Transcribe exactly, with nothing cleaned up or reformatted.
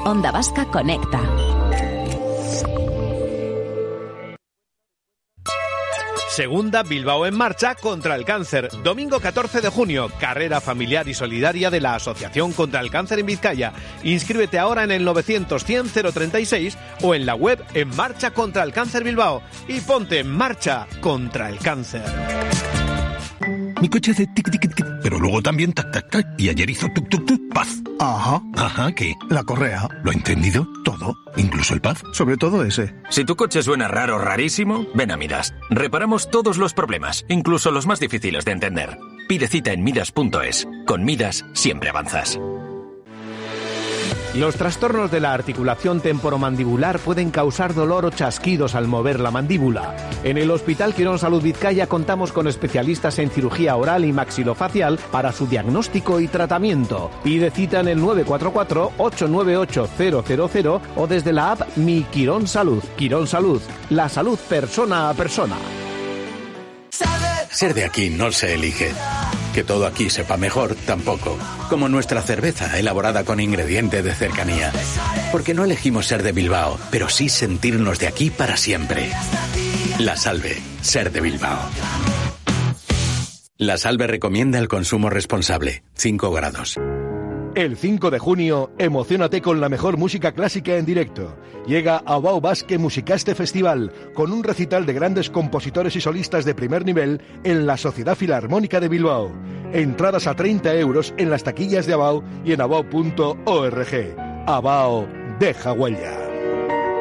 Onda Vasca conecta. Segunda Bilbao en marcha contra el cáncer. Domingo catorce de junio, carrera familiar y solidaria de la Asociación contra el Cáncer en Vizcaya. Inscríbete ahora en el novecientos cien cero treinta y seis o en la web En Marcha contra el Cáncer Bilbao y ponte en marcha contra el cáncer. Mi coche hace tic tic tic, pero luego también tac tac tac. Y ayer hizo tuk tuk tuk, paz. Ajá. Ajá, ¿qué? La correa. ¿Lo ha entendido? Todo. ¿Incluso el paz? Sobre todo ese. Si tu coche suena raro, rarísimo, ven a Midas. Reparamos todos los problemas, incluso los más difíciles de entender. Pide cita en midas punto es. Con Midas siempre avanzas. Los trastornos de la articulación temporomandibular pueden causar dolor o chasquidos al mover la mandíbula. En el Hospital Quirón Salud Vizcaya contamos con especialistas en cirugía oral y maxilofacial para su diagnóstico y tratamiento. Pide cita en el nueve cuatro cuatro, ocho nueve ocho, cero cero cero o desde la app Mi Quirón Salud. Quirón Salud, la salud persona a persona. Ser de aquí no se elige. Que todo aquí sepa mejor, tampoco. Como nuestra cerveza, elaborada con ingredientes de cercanía. Porque no elegimos ser de Bilbao, pero sí sentirnos de aquí para siempre. La Salve, ser de Bilbao. La Salve recomienda el consumo responsable. cinco grados. El cinco de junio, emociónate con la mejor música clásica en directo. Llega Abao Basque Musicaste Festival, con un recital de grandes compositores y solistas de primer nivel en la Sociedad Filarmónica de Bilbao. Entradas a treinta euros en las taquillas de Abao y en abao punto org. Abao, deja huella.